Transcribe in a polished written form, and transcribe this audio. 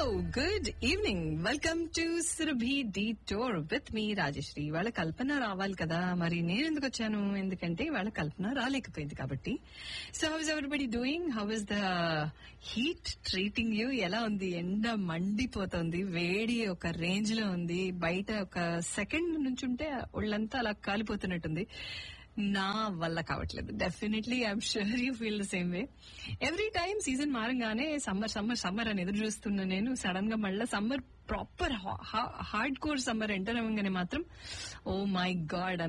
Good evening. Welcome to Surabhi detour with me Rajshri. వాళ్ళ కల్పన రావాలి కదా, మరి నేను ఎందుకు వచ్చాను? ఎందుకంటే వాళ్ళ కల్పన రాలేకపోయింది కాబట్టి. So how is everybody doing? How is the heat treating you? ఎలా ఉంది? ఎండ మండిపోతుంది, వేడి ఒక రేంజ్ లో ఉంది. బయట ఒక సెకండ్ నుంచి ఉంటే ఒళ్ళంతా అలా కాలిపోతున్నట్టుంది. నా వల్ల కావట్లేదు. Definitely I'm sure you feel the same way. Every time season మారంగానే summer summer summer అని ఎదురు చూస్తున్నా నేను. సడన్ గా మళ్ళీ summer proper hard core summer enter అవ్వగానే మాత్రం ఓ మై గాడ్